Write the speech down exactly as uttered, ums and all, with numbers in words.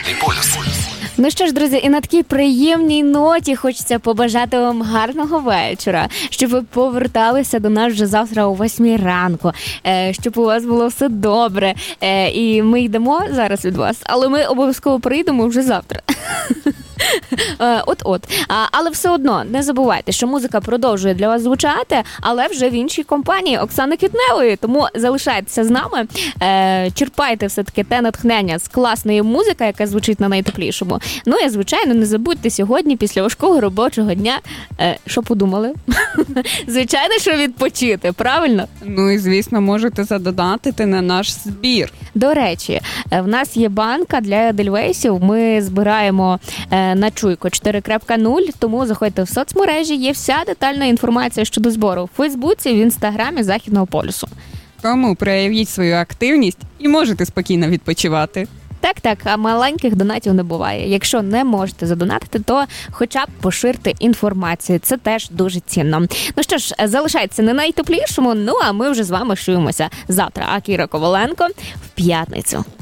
Західний полюс. Ну що ж, друзі, і на такій приємній ноті хочеться побажати вам гарного вечора, щоб ви поверталися до нас вже завтра о восьмій ранку, щоб у вас було все добре. І ми йдемо зараз від вас, але ми обов'язково прийдемо вже завтра. От-от. Але все одно не забувайте, що музика продовжує для вас звучати, але вже в іншій компанії Оксани Квітневої. Тому залишайтеся з нами, черпайте все-таки те натхнення з класної музики, яка звучить на найтеплішому. Ну і, звичайно, не забудьте сьогодні після важкого робочого дня, що подумали? Звичайно, що відпочити, правильно? Ну і, звісно, можете задонатити на наш збір. До речі, в нас є банка для едельвейсів, ми збираємо на Чуйко чотири крапка нуль, тому заходьте в соцмережі, є вся детальна інформація щодо збору в Фейсбуці, в Інстаграмі Західного полюсу. Тому проявіть свою активність і можете спокійно відпочивати. Так-так, а маленьких донатів не буває. Якщо не можете задонатити, то хоча б поширте інформацію. Це теж дуже цінно. Ну що ж, залишайтеся на найтеплішому, ну а ми вже з вами чуємося завтра. А Кіра Коваленко в п'ятницю.